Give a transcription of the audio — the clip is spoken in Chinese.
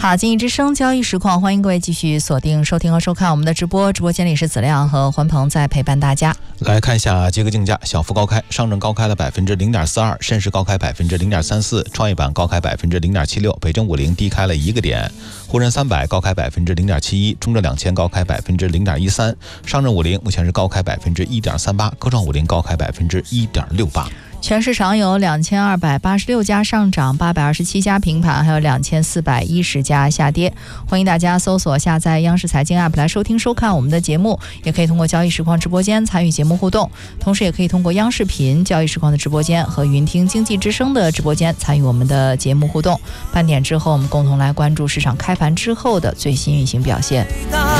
好，经济之声交易实况，欢迎各位继续锁定收听和收看我们的直播。直播间里是子亮和环鹏在陪伴大家。 来看一下几个竞价，小幅高开，上证高开了 0.42%， 深市高开 0.34%， 创业板高开 0.76%， 北证50低开了1个点，沪深300高开 0.71%， 中证2000高开 0.13%， 上证50目前是高开 1.38%， 科创50高开 1.68%。 全市场有2286家上涨，827家平盘，还有2410家下跌。欢迎大家搜索下载央视财经 app 来收听收看我们的节目，也可以通过交易实况直播间参与节目互动，同时也可以通过央视频交易实况的直播间和云听经济之声的直播间参与我们的节目互动。半点之后，我们共同来关注市场开盘之后的最新运行表现。